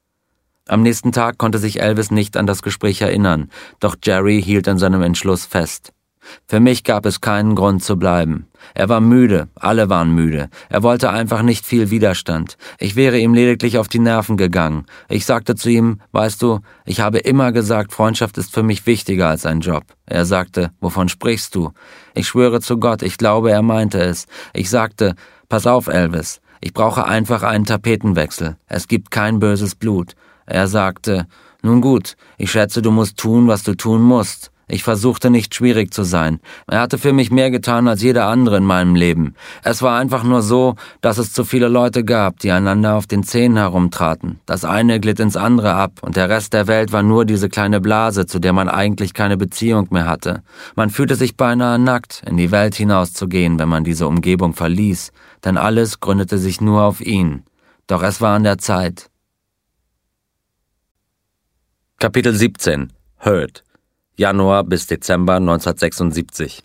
Am nächsten Tag konnte sich Elvis nicht an das Gespräch erinnern, doch Jerry hielt an seinem Entschluss fest. Für mich gab es keinen Grund zu bleiben. Er war müde, alle waren müde. Er wollte einfach nicht viel Widerstand. Ich wäre ihm lediglich auf die Nerven gegangen. Ich sagte zu ihm, weißt du, ich habe immer gesagt, Freundschaft ist für mich wichtiger als ein Job. Er sagte, wovon sprichst du? Ich schwöre zu Gott, ich glaube, er meinte es. Ich sagte, pass auf, Elvis, ich brauche einfach einen Tapetenwechsel. Es gibt kein böses Blut. Er sagte, nun gut, ich schätze, du musst tun, was du tun musst. Ich versuchte nicht schwierig zu sein. Er hatte für mich mehr getan als jeder andere in meinem Leben. Es war einfach nur so, dass es zu viele Leute gab, die einander auf den Zähnen herumtraten. Das eine glitt ins andere ab und der Rest der Welt war nur diese kleine Blase, zu der man eigentlich keine Beziehung mehr hatte. Man fühlte sich beinahe nackt, in die Welt hinauszugehen, wenn man diese Umgebung verließ, denn alles gründete sich nur auf ihn. Doch es war an der Zeit. Kapitel siebzehn. Hurt. Januar bis Dezember neunzehnhundertsechsundsiebzig.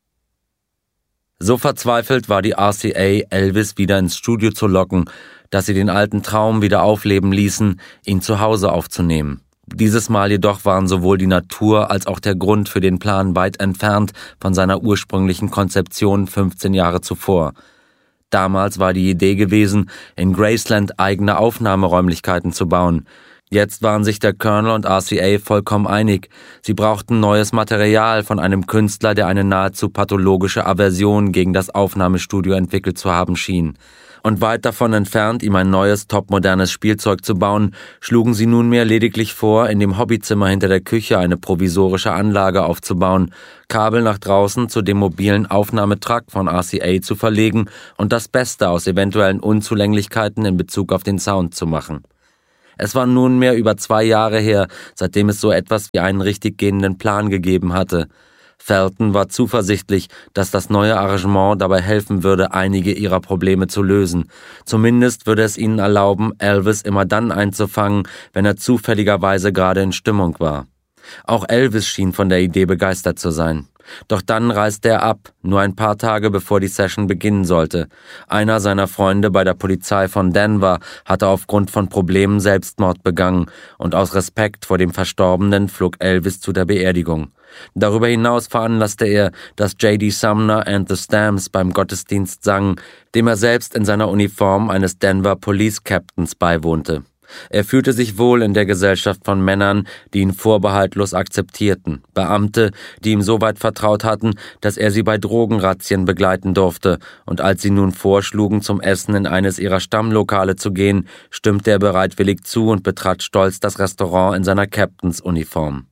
So verzweifelt war die R C A, Elvis wieder ins Studio zu locken, dass sie den alten Traum wieder aufleben ließen, ihn zu Hause aufzunehmen. Dieses Mal jedoch waren sowohl die Natur als auch der Grund für den Plan weit entfernt von seiner ursprünglichen Konzeption fünfzehn Jahre zuvor. Damals war die Idee gewesen, in Graceland eigene Aufnahmeräumlichkeiten zu bauen. Jetzt waren sich der Colonel und R C A vollkommen einig. Sie brauchten neues Material von einem Künstler, der eine nahezu pathologische Aversion gegen das Aufnahmestudio entwickelt zu haben schien. Und weit davon entfernt, ihm ein neues, topmodernes Spielzeug zu bauen, schlugen sie nunmehr lediglich vor, in dem Hobbyzimmer hinter der Küche eine provisorische Anlage aufzubauen, Kabel nach draußen zu dem mobilen Aufnahmetruck von R C A zu verlegen und das Beste aus eventuellen Unzulänglichkeiten in Bezug auf den Sound zu machen. Es war nunmehr über zwei Jahre her, seitdem es so etwas wie einen richtig gehenden Plan gegeben hatte. Felton war zuversichtlich, dass das neue Arrangement dabei helfen würde, einige ihrer Probleme zu lösen. Zumindest würde es ihnen erlauben, Elvis immer dann einzufangen, wenn er zufälligerweise gerade in Stimmung war. Auch Elvis schien von der Idee begeistert zu sein. Doch dann reiste er ab, nur ein paar Tage bevor die Session beginnen sollte. Einer seiner Freunde bei der Polizei von Denver hatte aufgrund von Problemen Selbstmord begangen und aus Respekt vor dem Verstorbenen flog Elvis zu der Beerdigung. Darüber hinaus veranlasste er, dass J D Sumner and the Stamps beim Gottesdienst sangen, dem er selbst in seiner Uniform eines Denver Police Captains beiwohnte. Er fühlte sich wohl in der Gesellschaft von Männern, die ihn vorbehaltlos akzeptierten, Beamte, die ihm so weit vertraut hatten, dass er sie bei Drogenrazzien begleiten durfte, und als sie nun vorschlugen, zum Essen in eines ihrer Stammlokale zu gehen, stimmte er bereitwillig zu und betrat stolz das Restaurant in seiner Captains-Uniform.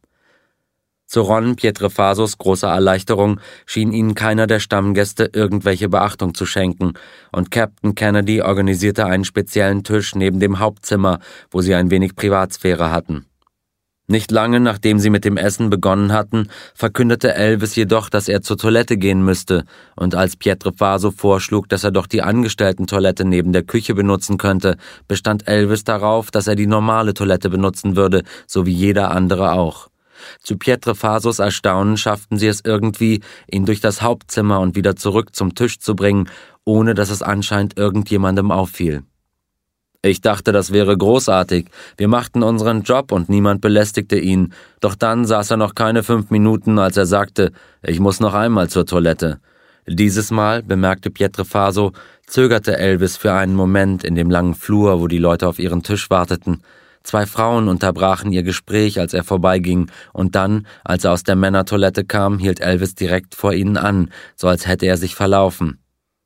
Zu Ron Pietrefasos großer Erleichterung schien ihnen keiner der Stammgäste irgendwelche Beachtung zu schenken, und Captain Kennedy organisierte einen speziellen Tisch neben dem Hauptzimmer, wo sie ein wenig Privatsphäre hatten. Nicht lange nachdem sie mit dem Essen begonnen hatten, verkündete Elvis jedoch, dass er zur Toilette gehen müsste, und als Pietrefaso vorschlug, dass er doch die Angestellten-Toilette neben der Küche benutzen könnte, bestand Elvis darauf, dass er die normale Toilette benutzen würde, so wie jeder andere auch. Zu Pietrefasos Erstaunen schafften sie es irgendwie, ihn durch das Hauptzimmer und wieder zurück zum Tisch zu bringen, ohne dass es anscheinend irgendjemandem auffiel. Ich dachte, das wäre großartig. Wir machten unseren Job und niemand belästigte ihn. Doch dann saß er noch keine fünf Minuten, als er sagte, ich muss noch einmal zur Toilette. Dieses Mal, bemerkte Pietrefaso, zögerte Elvis für einen Moment in dem langen Flur, wo die Leute auf ihren Tisch warteten. Zwei Frauen unterbrachen ihr Gespräch, als er vorbeiging, und dann, als er aus der Männertoilette kam, hielt Elvis direkt vor ihnen an, so als hätte er sich verlaufen.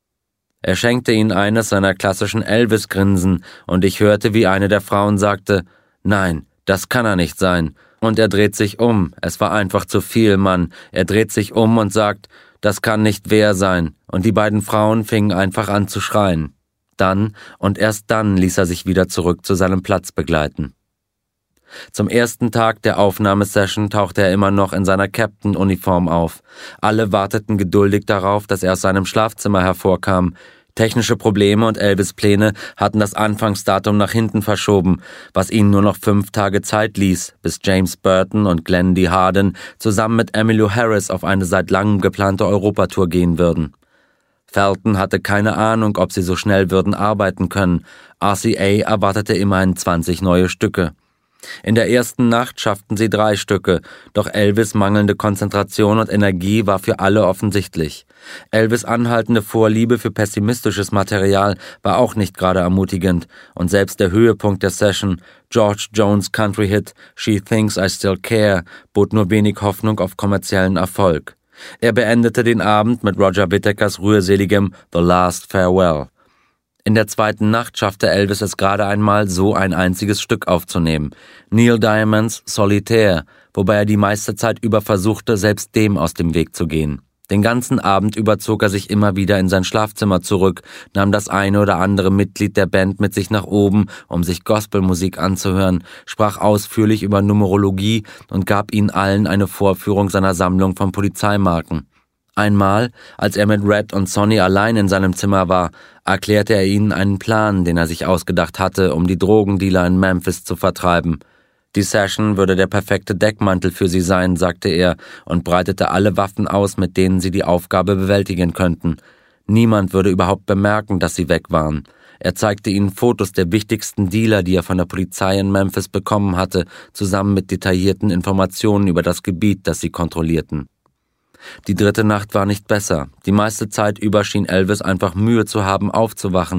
Er schenkte ihnen eines seiner klassischen Elvis-Grinsen, und ich hörte, wie eine der Frauen sagte, »Nein, das kann er nicht sein.« Und er dreht sich um. Es war einfach zu viel, Mann. Er dreht sich um und sagt, »Das kann nicht wahr sein.« Und die beiden Frauen fingen einfach an zu schreien. Dann und erst dann ließ er sich wieder zurück zu seinem Platz begleiten. Zum ersten Tag der Aufnahmesession tauchte er immer noch in seiner Captain-Uniform auf. Alle warteten geduldig darauf, dass er aus seinem Schlafzimmer hervorkam. Technische Probleme und Elvis' Pläne hatten das Anfangsdatum nach hinten verschoben, was ihnen nur noch fünf Tage Zeit ließ, bis James Burton und Glenn D. Harden zusammen mit Emmylou Harris auf eine seit langem geplante Europatour gehen würden. Felton hatte keine Ahnung, ob sie so schnell würden arbeiten können. R C A erwartete immerhin zwanzig neue Stücke. In der ersten Nacht schafften sie drei Stücke, doch Elvis' mangelnde Konzentration und Energie war für alle offensichtlich. Elvis' anhaltende Vorliebe für pessimistisches Material war auch nicht gerade ermutigend, und selbst der Höhepunkt der Session, George Jones' Country-Hit She Thinks I Still Care, bot nur wenig Hoffnung auf kommerziellen Erfolg. Er beendete den Abend mit Roger Whittakers rührseligem The Last Farewell. In der zweiten Nacht schaffte Elvis es gerade einmal, so ein einziges Stück aufzunehmen. Neil Diamonds Solitaire, wobei er die meiste Zeit über versuchte, selbst dem aus dem Weg zu gehen. Den ganzen Abend über zog er sich immer wieder in sein Schlafzimmer zurück, nahm das eine oder andere Mitglied der Band mit sich nach oben, um sich Gospelmusik anzuhören, sprach ausführlich über Numerologie und gab ihnen allen eine Vorführung seiner Sammlung von Polizeimarken. Einmal, als er mit Red und Sonny allein in seinem Zimmer war, erklärte er ihnen einen Plan, den er sich ausgedacht hatte, um die Drogendealer in Memphis zu vertreiben. Die Session würde der perfekte Deckmantel für sie sein, sagte er, und breitete alle Waffen aus, mit denen sie die Aufgabe bewältigen könnten. Niemand würde überhaupt bemerken, dass sie weg waren. Er zeigte ihnen Fotos der wichtigsten Dealer, die er von der Polizei in Memphis bekommen hatte, zusammen mit detaillierten Informationen über das Gebiet, das sie kontrollierten. Die dritte Nacht war nicht besser. Die meiste Zeit über schien Elvis einfach Mühe zu haben, aufzuwachen.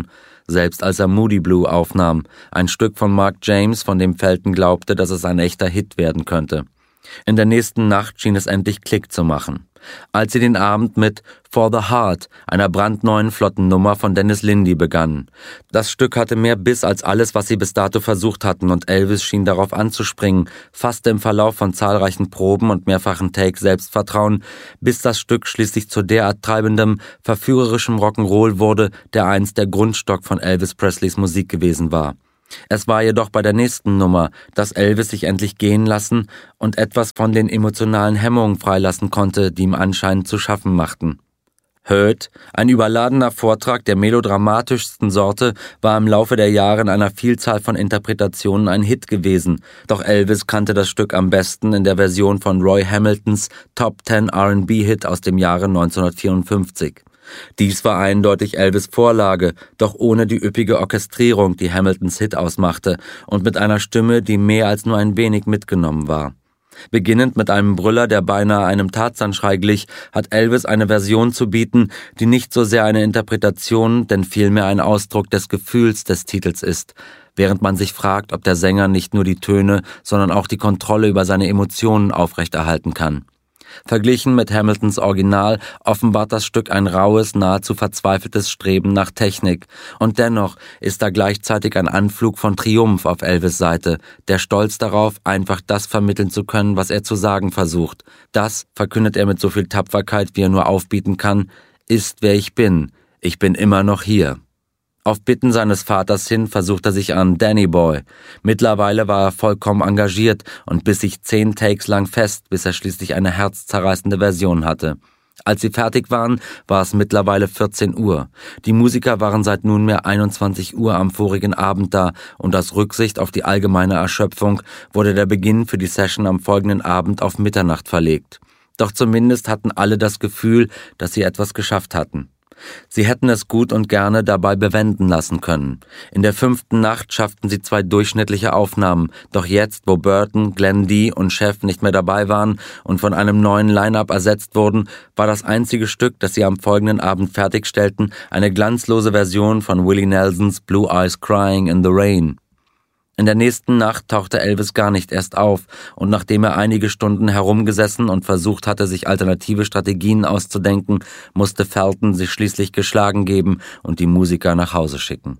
selbst als er Moody Blue aufnahm, ein Stück von Mark James, von dem Felton glaubte, dass es ein echter Hit werden könnte. In der nächsten Nacht schien es endlich Klick zu machen. Als sie den Abend mit For the Heart, einer brandneuen Flottennummer von Dennis Linde, begannen. Das Stück hatte mehr Biss als alles, was sie bis dato versucht hatten, und Elvis schien darauf anzuspringen, fasste im Verlauf von zahlreichen Proben und mehrfachen Takes Selbstvertrauen, bis das Stück schließlich zu derart treibendem, verführerischem Rock'n'Roll wurde, der einst der Grundstock von Elvis Presleys Musik gewesen war. Es war jedoch bei der nächsten Nummer, dass Elvis sich endlich gehen lassen und etwas von den emotionalen Hemmungen freilassen konnte, die ihm anscheinend zu schaffen machten. Hurt, ein überladener Vortrag der melodramatischsten Sorte, war im Laufe der Jahre in einer Vielzahl von Interpretationen ein Hit gewesen, doch Elvis kannte das Stück am besten in der Version von Roy Hamiltons Top Ten R and B-Hit aus dem Jahre neunzehnhundertvierundfünfzig. Dies war eindeutig Elvis' Vorlage, doch ohne die üppige Orchestrierung, die Hamiltons Hit ausmachte, und mit einer Stimme, die mehr als nur ein wenig mitgenommen war. Beginnend mit einem Brüller, der beinahe einem Tarzanschrei glich, hat Elvis eine Version zu bieten, die nicht so sehr eine Interpretation, denn vielmehr ein Ausdruck des Gefühls des Titels ist, während man sich fragt, ob der Sänger nicht nur die Töne, sondern auch die Kontrolle über seine Emotionen aufrechterhalten kann. Verglichen mit Hamiltons Original offenbart das Stück ein raues, nahezu verzweifeltes Streben nach Technik. Und dennoch ist da gleichzeitig ein Anflug von Triumph auf Elvis' Seite, der Stolz darauf, einfach das vermitteln zu können, was er zu sagen versucht. Das, verkündet er mit so viel Tapferkeit, wie er nur aufbieten kann, ist, wer ich bin. Ich bin immer noch hier. Auf Bitten seines Vaters hin versucht er sich an Danny Boy. Mittlerweile war er vollkommen engagiert und biss sich zehn Takes lang fest, bis er schließlich eine herzzerreißende Version hatte. Als sie fertig waren, war es mittlerweile vierzehn Uhr. Die Musiker waren seit nunmehr einundzwanzig Uhr am vorigen Abend da, und aus Rücksicht auf die allgemeine Erschöpfung wurde der Beginn für die Session am folgenden Abend auf Mitternacht verlegt. Doch zumindest hatten alle das Gefühl, dass sie etwas geschafft hatten. Sie hätten es gut und gerne dabei bewenden lassen können. In der fünften Nacht schafften sie zwei durchschnittliche Aufnahmen, doch jetzt, wo Burton, Glenn D. und Chef nicht mehr dabei waren und von einem neuen Line-Up ersetzt wurden, war das einzige Stück, das sie am folgenden Abend fertigstellten, eine glanzlose Version von Willie Nelsons Blue Eyes Crying in the Rain. In der nächsten Nacht tauchte Elvis gar nicht erst auf, und nachdem er einige Stunden herumgesessen und versucht hatte, sich alternative Strategien auszudenken, musste Felton sich schließlich geschlagen geben und die Musiker nach Hause schicken.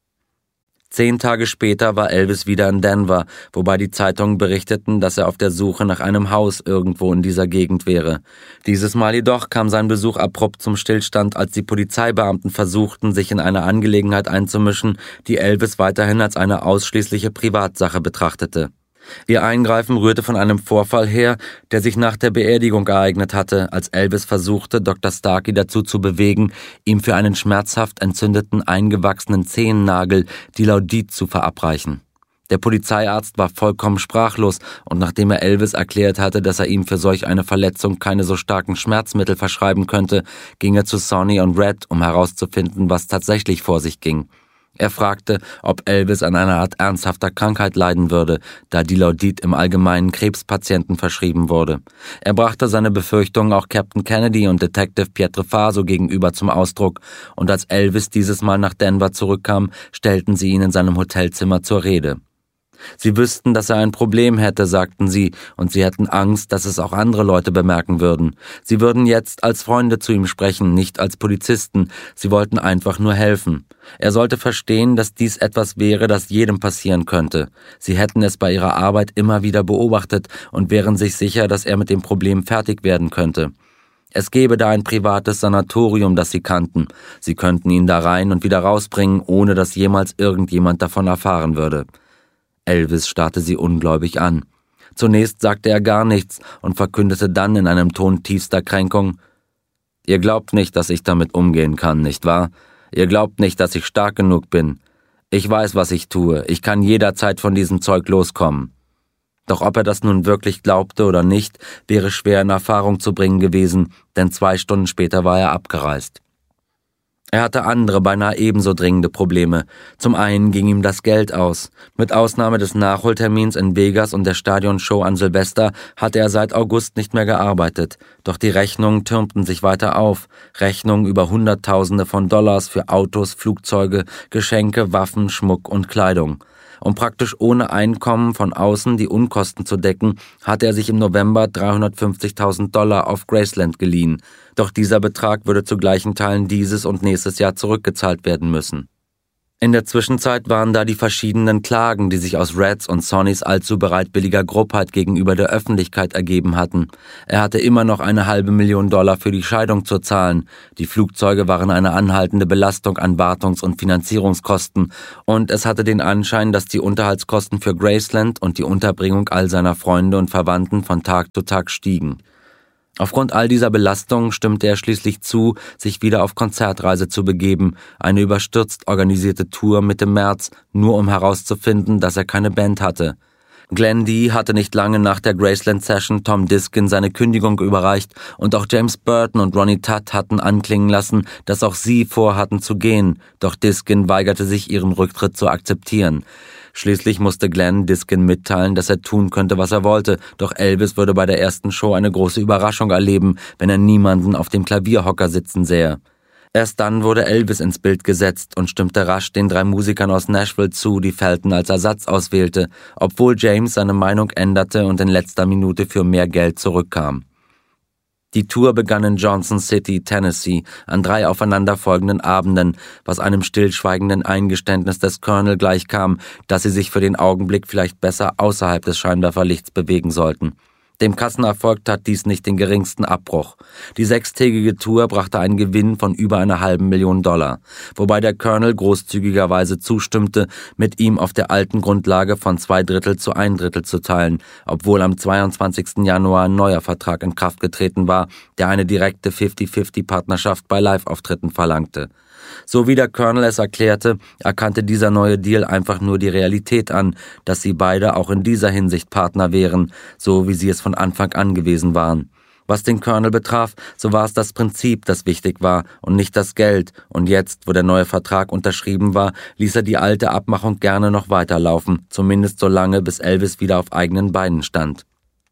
Zehn Tage später war Elvis wieder in Denver, wobei die Zeitungen berichteten, dass er auf der Suche nach einem Haus irgendwo in dieser Gegend wäre. Dieses Mal jedoch kam sein Besuch abrupt zum Stillstand, als die Polizeibeamten versuchten, sich in eine Angelegenheit einzumischen, die Elvis weiterhin als eine ausschließliche Privatsache betrachtete. Ihr Eingreifen rührte von einem Vorfall her, der sich nach der Beerdigung ereignet hatte, als Elvis versuchte, Doktor Starkey dazu zu bewegen, ihm für einen schmerzhaft entzündeten, eingewachsenen Zehennagel Dilaudid zu verabreichen. Der Polizeiarzt war vollkommen sprachlos, und nachdem er Elvis erklärt hatte, dass er ihm für solch eine Verletzung keine so starken Schmerzmittel verschreiben könnte, ging er zu Sonny und Red, um herauszufinden, was tatsächlich vor sich ging. Er fragte, ob Elvis an einer Art ernsthafter Krankheit leiden würde, da Dilaudid im Allgemeinen Krebspatienten verschrieben wurde. Er brachte seine Befürchtungen auch Captain Kennedy und Detective Pietrefaso gegenüber zum Ausdruck, und als Elvis dieses Mal nach Denver zurückkam, stellten sie ihn in seinem Hotelzimmer zur Rede. Sie wüssten, dass er ein Problem hätte, sagten sie, und sie hätten Angst, dass es auch andere Leute bemerken würden. Sie würden jetzt als Freunde zu ihm sprechen, nicht als Polizisten. Sie wollten einfach nur helfen. Er sollte verstehen, dass dies etwas wäre, das jedem passieren könnte. Sie hätten es bei ihrer Arbeit immer wieder beobachtet und wären sich sicher, dass er mit dem Problem fertig werden könnte. Es gäbe da ein privates Sanatorium, das sie kannten. Sie könnten ihn da rein und wieder rausbringen, ohne dass jemals irgendjemand davon erfahren würde. Elvis starrte sie ungläubig an. Zunächst sagte er gar nichts und verkündete dann in einem Ton tiefster Kränkung: »Ihr glaubt nicht, dass ich damit umgehen kann, nicht wahr? Ihr glaubt nicht, dass ich stark genug bin. Ich weiß, was ich tue. Ich kann jederzeit von diesem Zeug loskommen.« Doch ob er das nun wirklich glaubte oder nicht, wäre schwer in Erfahrung zu bringen gewesen, denn zwei Stunden später war er abgereist. Er hatte andere, beinahe ebenso dringende Probleme. Zum einen ging ihm das Geld aus. Mit Ausnahme des Nachholtermins in Vegas und der Stadionshow an Silvester hatte er seit August nicht mehr gearbeitet. Doch die Rechnungen türmten sich weiter auf. Rechnungen über Hunderttausende von Dollars für Autos, Flugzeuge, Geschenke, Waffen, Schmuck und Kleidung. Um praktisch ohne Einkommen von außen die Unkosten zu decken, hatte er sich im November dreihundertfünfzigtausend Dollar auf Graceland geliehen. Doch dieser Betrag würde zu gleichen Teilen dieses und nächstes Jahr zurückgezahlt werden müssen. In der Zwischenzeit waren da die verschiedenen Klagen, die sich aus Reds und Sonnys allzu bereitwilliger Grobheit gegenüber der Öffentlichkeit ergeben hatten. Er hatte immer noch eine halbe Million Dollar für die Scheidung zu zahlen. Die Flugzeuge waren eine anhaltende Belastung an Wartungs- und Finanzierungskosten. Und es hatte den Anschein, dass die Unterhaltskosten für Graceland und die Unterbringung all seiner Freunde und Verwandten von Tag zu Tag stiegen. Aufgrund all dieser Belastungen stimmte er schließlich zu, sich wieder auf Konzertreise zu begeben, eine überstürzt organisierte Tour Mitte März, nur um herauszufinden, dass er keine Band hatte. Glenn D. hatte nicht lange nach der Graceland-Session Tom Diskin seine Kündigung überreicht und auch James Burton und Ronnie Tutt hatten anklingen lassen, dass auch sie vorhatten zu gehen, doch Diskin weigerte sich, ihren Rücktritt zu akzeptieren. Schließlich musste Glenn Diskin mitteilen, dass er tun könnte, was er wollte, doch Elvis würde bei der ersten Show eine große Überraschung erleben, wenn er niemanden auf dem Klavierhocker sitzen sähe. Erst dann wurde Elvis ins Bild gesetzt und stimmte rasch den drei Musikern aus Nashville zu, die Felton als Ersatz auswählte, obwohl James seine Meinung änderte und in letzter Minute für mehr Geld zurückkam. Die Tour begann in Johnson City, Tennessee, an drei aufeinanderfolgenden Abenden, was einem stillschweigenden Eingeständnis des Colonel gleichkam, dass sie sich für den Augenblick vielleicht besser außerhalb des Scheinwerferlichts bewegen sollten. Dem Kassenerfolg tat dies nicht den geringsten Abbruch. Die sechstägige Tour brachte einen Gewinn von über einer halben Million Dollar, wobei der Colonel großzügigerweise zustimmte, mit ihm auf der alten Grundlage von zwei Drittel zu ein Drittel zu teilen, obwohl am zweiundzwanzigsten Januar ein neuer Vertrag in Kraft getreten war, der eine direkte fifty-fifty-Partnerschaft bei Live-Auftritten verlangte. So wie der Colonel es erklärte, erkannte dieser neue Deal einfach nur die Realität an, dass sie beide auch in dieser Hinsicht Partner wären, so wie sie es von Anfang an gewesen waren. Was den Colonel betraf, so war es das Prinzip, das wichtig war und nicht das Geld, und jetzt, wo der neue Vertrag unterschrieben war, ließ er die alte Abmachung gerne noch weiterlaufen, zumindest so lange, bis Elvis wieder auf eigenen Beinen stand.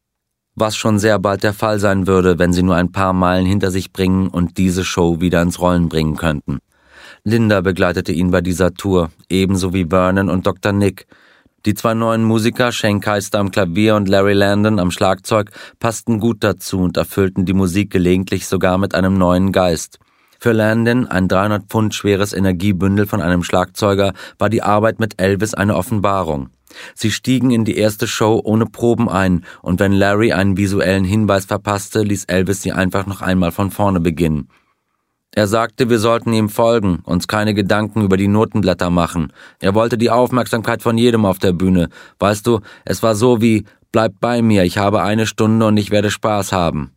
Was schon sehr bald der Fall sein würde, wenn sie nur ein paar Meilen hinter sich bringen und diese Show wieder ins Rollen bringen könnten. Linda begleitete ihn bei dieser Tour, ebenso wie Vernon und Doktor Nick. Die zwei neuen Musiker, Shane Keister am Klavier und Larry Landon am Schlagzeug, passten gut dazu und erfüllten die Musik gelegentlich sogar mit einem neuen Geist. Für Landon, ein dreihundert Pfund schweres Energiebündel von einem Schlagzeuger, war die Arbeit mit Elvis eine Offenbarung. Sie stiegen in die erste Show ohne Proben ein, und wenn Larry einen visuellen Hinweis verpasste, ließ Elvis sie einfach noch einmal von vorne beginnen. Er sagte, wir sollten ihm folgen, uns keine Gedanken über die Notenblätter machen. Er wollte die Aufmerksamkeit von jedem auf der Bühne. Weißt du, es war so wie, bleib bei mir, ich habe eine Stunde und ich werde Spaß haben.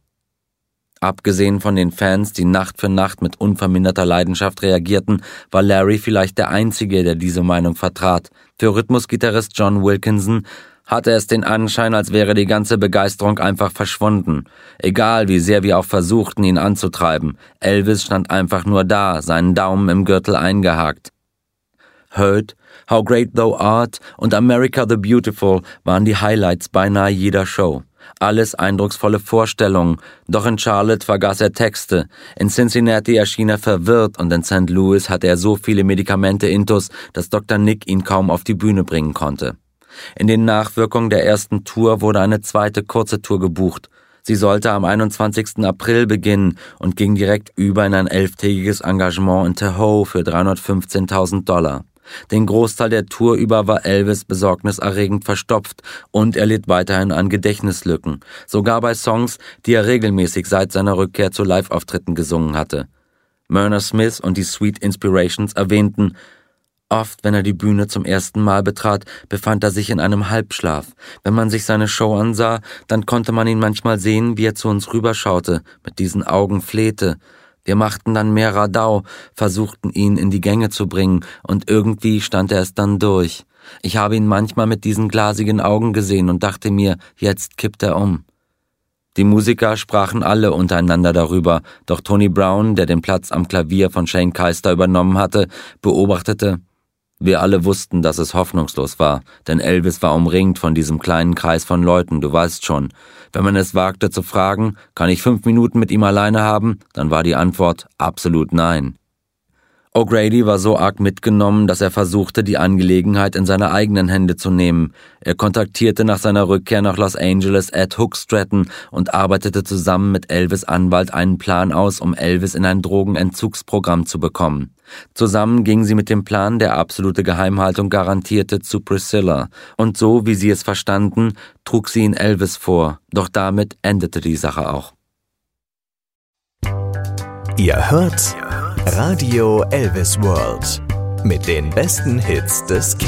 Abgesehen von den Fans, die Nacht für Nacht mit unverminderter Leidenschaft reagierten, war Larry vielleicht der Einzige, der diese Meinung vertrat. Für Rhythmusgitarrist John Wilkinson hatte es den Anschein, als wäre die ganze Begeisterung einfach verschwunden. Egal, wie sehr wir auch versuchten, ihn anzutreiben. Elvis stand einfach nur da, seinen Daumen im Gürtel eingehakt. Hurt, How Great Thou Art und America the Beautiful waren die Highlights beinahe jeder Show. Alles eindrucksvolle Vorstellungen, doch in Charlotte vergaß er Texte, in Cincinnati erschien er verwirrt und in Sankt Louis hatte er so viele Medikamente intus, dass Doktor Nick ihn kaum auf die Bühne bringen konnte. In den Nachwirkungen der ersten Tour wurde eine zweite kurze Tour gebucht. Sie sollte am einundzwanzigsten April beginnen und ging direkt über in ein elftägiges Engagement in Tahoe für dreihundertfünfzehntausend Dollar. Den Großteil der Tour über war Elvis besorgniserregend verstopft und er litt weiterhin an Gedächtnislücken, sogar bei Songs, die er regelmäßig seit seiner Rückkehr zu Live-Auftritten gesungen hatte. Myrna Smith und die Sweet Inspirations erwähnten, oft, wenn er die Bühne zum ersten Mal betrat, befand er sich in einem Halbschlaf. Wenn man sich seine Show ansah, dann konnte man ihn manchmal sehen, wie er zu uns rüberschaute, mit diesen Augen flehte. Wir machten dann mehr Radau, versuchten ihn in die Gänge zu bringen, und irgendwie stand er es dann durch. Ich habe ihn manchmal mit diesen glasigen Augen gesehen und dachte mir, jetzt kippt er um. Die Musiker sprachen alle untereinander darüber, doch Tony Brown, der den Platz am Klavier von Shane Keister übernommen hatte, beobachtete: Wir alle wussten, dass es hoffnungslos war, denn Elvis war umringt von diesem kleinen Kreis von Leuten, du weißt schon. Wenn man es wagte zu fragen, kann ich fünf Minuten mit ihm alleine haben, dann war die Antwort absolut nein. O'Grady war so arg mitgenommen, dass er versuchte, die Angelegenheit in seine eigenen Hände zu nehmen. Er kontaktierte nach seiner Rückkehr nach Los Angeles Ed Hook Stratton und arbeitete zusammen mit Elvis' Anwalt einen Plan aus, um Elvis in ein Drogenentzugsprogramm zu bekommen. Zusammen gingen sie mit dem Plan, der absolute Geheimhaltung garantierte, zu Priscilla. Und so, wie sie es verstanden, trug sie ihn Elvis vor. Doch damit endete die Sache auch. Ihr hört Radio Elvis World mit den besten Hits des